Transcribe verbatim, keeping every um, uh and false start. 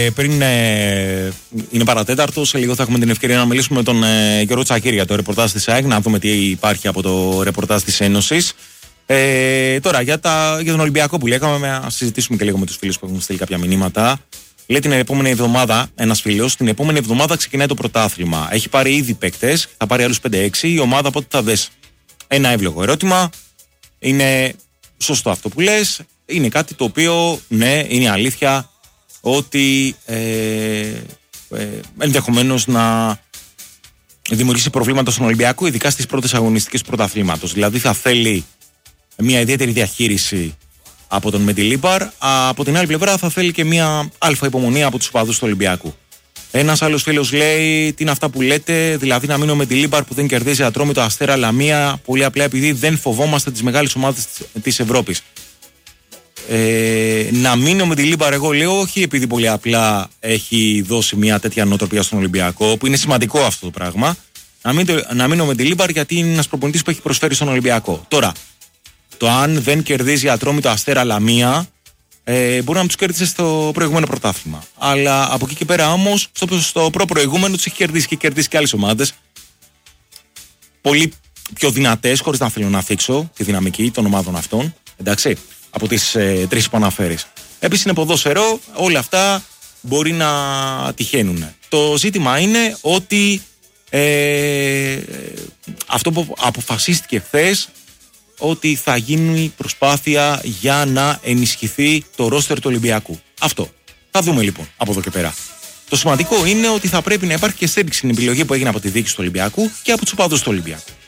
Πριν ε, είναι παρατέταρτο, σε λίγο θα έχουμε την ευκαιρία να μιλήσουμε με τον ε, Γιώργο Τσακίρη για το ρεπορτάζ της ΑΕΚ, να δούμε τι υπάρχει από το ρεπορτάζ της Ένωσης. Ε, τώρα, για, τα, για τον Ολυμπιακό που λέγαμε, να συζητήσουμε και λίγο με τους φίλους που έχουν στείλει κάποια μηνύματα. Λέει την επόμενη εβδομάδα, ένας φίλος, την επόμενη εβδομάδα ξεκινάει το πρωτάθλημα. Έχει πάρει ήδη παίκτες, θα πάρει άλλους πέντε έξι. Η ομάδα πότε θα δες? Ένα εύλογο ερώτημα. Είναι σωστό αυτό που λες. Είναι κάτι το οποίο, ναι, είναι αλήθεια ότι ε, ε, ενδεχομένως να δημιουργήσει προβλήματα στον Ολυμπιακό, ειδικά στις πρώτες αγωνιστικές πρωταθλήματος. Δηλαδή θα θέλει μια ιδιαίτερη διαχείριση από τον Μεντιλίμπαρ, από την άλλη πλευρά θα θέλει και μια αλφα υπομονή από τους οπαδούς του Ολυμπιακού. Ένας άλλος φίλος λέει, τι είναι αυτά που λέτε, δηλαδή να μείνω με τη Λίμπαρ που δεν κερδίζει Ατρόμητο, Αστέρα, Λαμία, πολύ απλά επειδή δεν φοβόμαστε τις μεγάλες ομάδες της Ευρώπης. Ε, να μείνω με τη Λίμπαρ, εγώ λέω, όχι επειδή πολύ απλά έχει δώσει μια τέτοια νοοτροπία στον Ολυμπιακό, που είναι σημαντικό αυτό το πράγμα. Να, μην, να μείνω με τη Λίμπαρ γιατί είναι ένας προπονητής που έχει προσφέρει στον Ολυμπιακό. Τώρα, το αν δεν κερδίζει Ατρόμητο, Αστέρα, Λαμία, ε, μπορεί να τους κέρδισε στο προηγούμενο πρωτάθλημα. Αλλά από εκεί και πέρα όμως, στο, στο προ-προηγούμενο τους έχει κερδίσει και κερδίσει και άλλες ομάδες. Πολύ πιο δυνατές, χωρίς να θέλω να θίξω τη δυναμική των ομάδων αυτών. Εντάξει, από τις ε, τρεις που αναφέρεις. Επίσης είναι ποδόσφαιρο, όλα αυτά μπορεί να τυχαίνουν. Το ζήτημα είναι ότι ε, αυτό που αποφασίστηκε χθες, ότι θα γίνει προσπάθεια για να ενισχυθεί το ρόστερ του Ολυμπιακού. Αυτό. Θα δούμε λοιπόν από εδώ και πέρα. Το σημαντικό είναι ότι θα πρέπει να υπάρχει και στήριξη στην επιλογή που έγινε από τη διοίκηση του Ολυμπιακού και από τους οπαδούς του Ολυμπιακού.